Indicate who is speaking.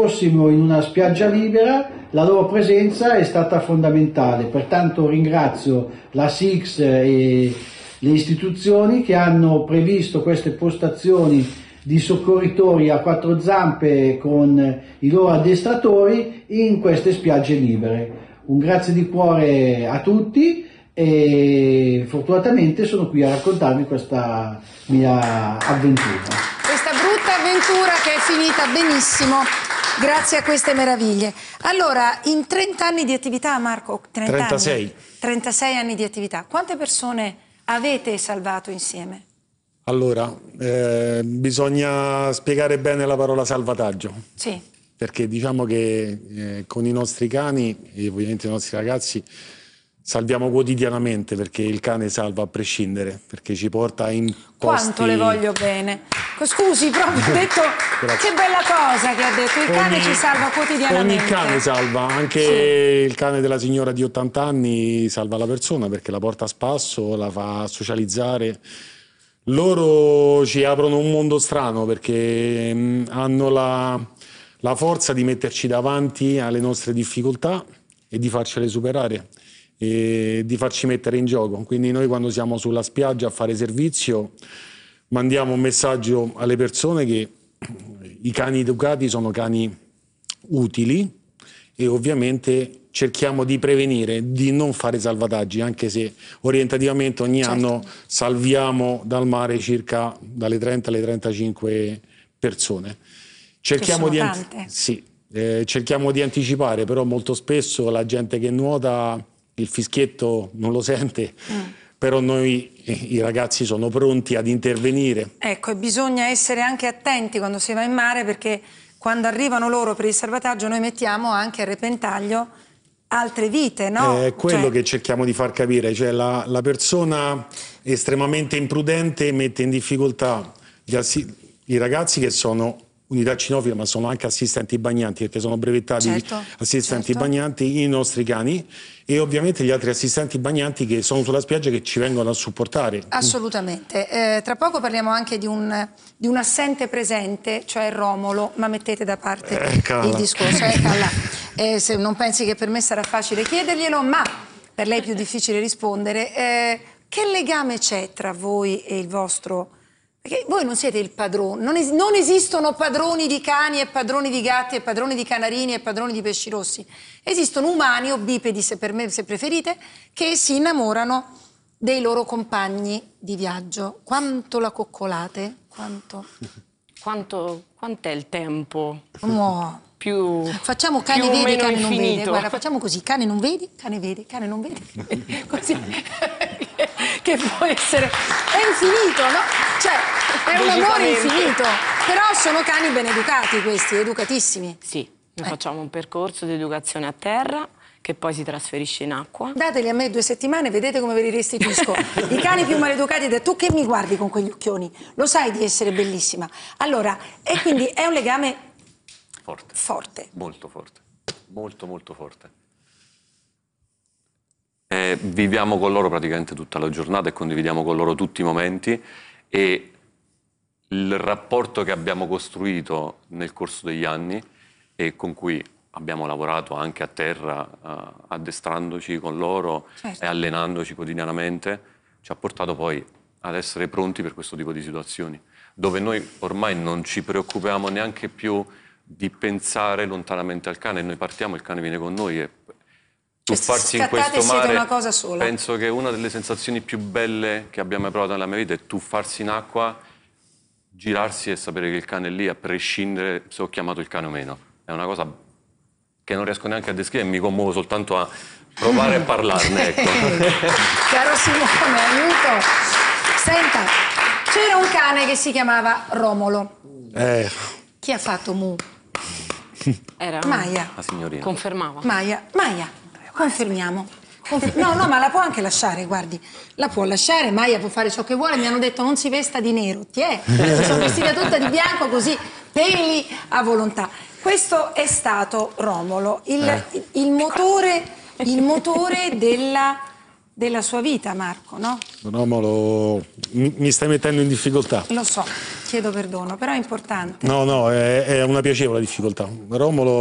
Speaker 1: fossimo in una spiaggia libera, la loro presenza è stata fondamentale. Pertanto ringrazio la SIX e le istituzioni che hanno previsto queste postazioni di soccorritori a quattro zampe con i loro addestratori in queste spiagge libere. Un grazie di cuore a tutti e fortunatamente sono qui a raccontarvi questa mia avventura.
Speaker 2: Questa brutta avventura che è finita benissimo grazie a queste meraviglie. Allora, in 30 anni di attività, Marco, 36 anni di attività, quante persone avete salvato insieme?
Speaker 3: Allora, bisogna spiegare bene la parola salvataggio.
Speaker 2: Sì.
Speaker 3: Perché diciamo che con i nostri cani e ovviamente i nostri ragazzi salviamo quotidianamente, perché il cane salva a prescindere, perché ci porta in posti...
Speaker 2: Quanto le voglio bene. Scusi, proprio ho detto che bella cosa che ha detto, il cane ci salva quotidianamente.
Speaker 3: Ogni cane salva, anche
Speaker 2: sì.
Speaker 3: Il cane della signora di 80 anni salva la persona, perché la porta a spasso, la fa socializzare. Loro ci aprono un mondo strano, perché hanno la forza di metterci davanti alle nostre difficoltà e di farcele superare e di farci mettere in gioco. Quindi noi, quando siamo sulla spiaggia a fare servizio, mandiamo un messaggio alle persone che i cani educati sono cani utili e ovviamente cerchiamo di prevenire, di non fare salvataggi, anche se orientativamente ogni anno salviamo dal mare circa dalle 30 alle 35 persone. Cerchiamo cerchiamo di anticipare, però molto spesso la gente che nuota il fischietto non lo sente, però noi, i ragazzi, sono pronti ad intervenire.
Speaker 2: Ecco, e bisogna essere anche attenti quando si va in mare, perché quando arrivano loro per il salvataggio noi mettiamo anche a repentaglio altre vite, no?
Speaker 3: È quello che cerchiamo di far capire, cioè la persona estremamente imprudente mette in difficoltà i ragazzi che sono unità cinofile, ma sono anche assistenti bagnanti, perché sono brevettati assistenti bagnanti, i nostri cani, e ovviamente gli altri assistenti bagnanti che sono sulla spiaggia, che ci vengono a supportare.
Speaker 2: Assolutamente. Tra poco parliamo anche di un assente presente, cioè Romolo, ma mettete da parte il discorso. Se non pensi che per me sarà facile chiederglielo, ma per lei è più difficile rispondere. Che legame c'è tra voi e il vostro... Perché voi non siete il padrone, non esistono padroni di cani e padroni di gatti e padroni di canarini e padroni di pesci rossi. Esistono umani o bipedi, se preferite, che si innamorano dei loro compagni di viaggio. Quanto la coccolate?
Speaker 4: Quant'è il tempo?
Speaker 2: No. Facciamo cane vede, cane non vede. Guarda, facciamo così: cane non vedi, cane vede, cane non vede. Così. Che può essere... È infinito, no? Cioè, è un amore infinito. Però sono cani ben educati questi, educatissimi.
Speaker 4: Sì, noi facciamo un percorso di educazione a terra che poi si trasferisce in acqua.
Speaker 2: Dateli a me 2 settimane, vedete come ve li restituisco. I cani più maleducati, tu che mi guardi con quegli occhioni? Lo sai di essere bellissima. Allora, e quindi è un legame forte.
Speaker 5: Molto forte. Molto forte. Viviamo con loro praticamente tutta la giornata e condividiamo con loro tutti i momenti, e il rapporto che abbiamo costruito nel corso degli anni e con cui abbiamo lavorato anche a terra, addestrandoci con loro e allenandoci quotidianamente, ci ha portato poi ad essere pronti per questo tipo di situazioni, dove noi ormai non ci preoccupiamo neanche più di pensare lontanamente al cane. Noi partiamo, il cane viene con noi e tuffarsi in questo mare,
Speaker 2: una cosa sola.
Speaker 5: Penso che una delle sensazioni più belle che abbia mai provato nella mia vita è tuffarsi in acqua, girarsi e sapere che il cane è lì, a prescindere se ho chiamato il cane o meno. È una cosa che non riesco neanche a descrivere, mi commuovo soltanto a provare a parlarne, ecco.
Speaker 2: Caro Simone, aiuto. Senta, c'era un cane che si chiamava Romolo. Chi ha fatto mu?
Speaker 4: Era
Speaker 2: Maia.
Speaker 5: La signorina.
Speaker 4: Confermava.
Speaker 2: Maia, confermiamo. No, ma la può anche lasciare, guardi. La può lasciare, Maia può fare ciò che vuole. Mi hanno detto non si vesta di nero. Mi sono vestita tutta di bianco, così, peli a volontà. Questo è stato Romolo, il motore della sua vita, Marco, no?
Speaker 3: Romolo, mi stai mettendo in difficoltà.
Speaker 2: Lo so. chiedo perdono, però è importante.
Speaker 3: No, è una piacevole difficoltà. Romolo